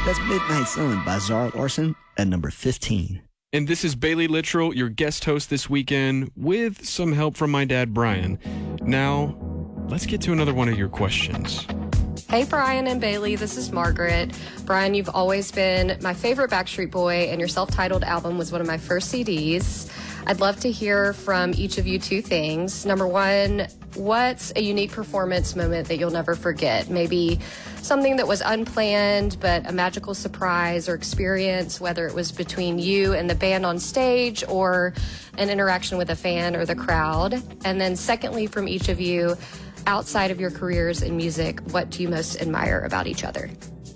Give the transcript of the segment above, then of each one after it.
That's Midnight Sun by Zara Larsson at number 15. And this is Bailey Littrell, your guest host this weekend, with some help from my dad, Brian. Now, let's get to another one of your questions. Hey, Brian and Bailey, this is Margaret. Brian, you've always been my favorite Backstreet Boy, and your self-titled album was one of my first CDs. I'd love to hear from each of you two things. Number one, what's a unique performance moment that you'll never forget? Maybe something that was unplanned, but a magical surprise or experience, whether it was between you and the band on stage or an interaction with a fan or the crowd. And then secondly, from each of you, outside of your careers in music, what do you most admire about each other?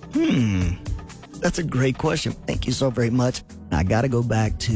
That's a great question. Thank you so very much. I got to go back to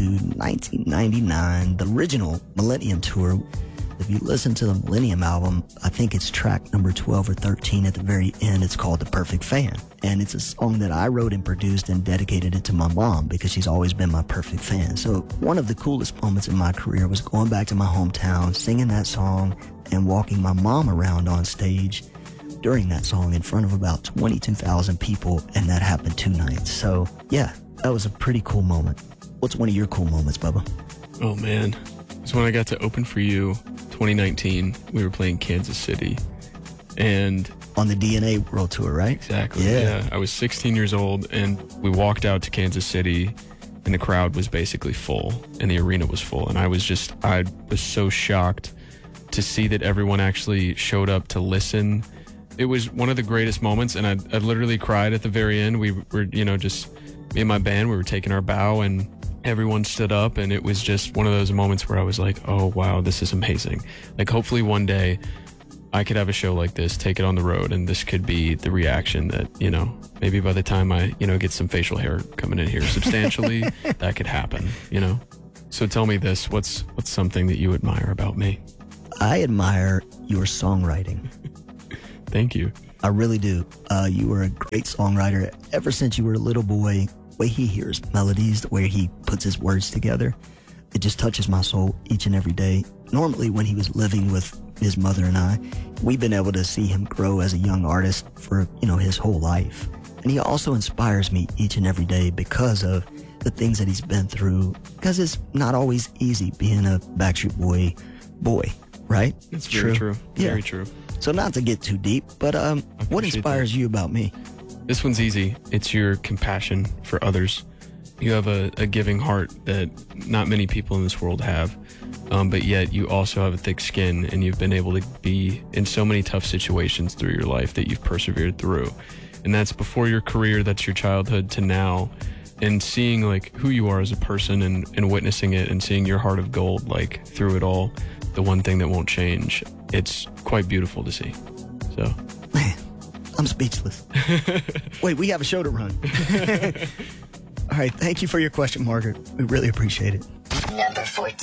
1999, the original Millennium Tour. If you listen to the Millennium album, I think it's track number 12 or 13 at the very end. It's called The Perfect Fan. And it's a song that I wrote and produced and dedicated it to my mom because she's always been my perfect fan. So one of the coolest moments in my career was going back to my hometown, singing that song, and walking my mom around on stage during that song in front of about 22,000 people, and that happened 2 nights. So, yeah, that was a pretty cool moment. What's one of your cool moments, Bubba? Oh, man. It's when I got to open for you, 2019. We were playing Kansas City. And on the DNA World Tour, right? Exactly. Yeah. I was 16 years old, and we walked out to Kansas City, and the crowd was basically full, and the arena was full. And I was so shocked to see that everyone actually showed up to listen. It was one of the greatest moments, and I literally cried at the very end. We were, just me and my band, we were taking our bow, and everyone stood up, and it was just one of those moments where I was like, oh, wow, this is amazing. Like, hopefully one day I could have a show like this, take it on the road, and this could be the reaction that, maybe by the time I, get some facial hair coming in here substantially, that could happen, So tell me this, what's something that you admire about me? I admire your songwriting. Thank you. I really do. You were a great songwriter ever since you were a little boy. The way he hears melodies, the way he puts his words together, it just touches my soul each and every day. Normally, when he was living with his mother and I, we've been able to see him grow as a young artist for, his whole life. And he also inspires me each and every day because of the things that he's been through, because it's not always easy being a Backstreet boy, right? It's very true. Yeah. Very true. So not to get too deep, but what inspires you about me? This one's easy. It's your compassion for others. You have a giving heart that not many people in this world have, but yet you also have a thick skin, and you've been able to be in so many tough situations through your life that you've persevered through. And that's before your career, that's your childhood to now. And seeing like who you are as a person and witnessing it and seeing your heart of gold like through it all, the one thing that won't change, it's quite beautiful to see. So, man, I'm speechless. Wait, we have a show to run. All right, thank you for your question, Margaret. We really appreciate it. Number 14.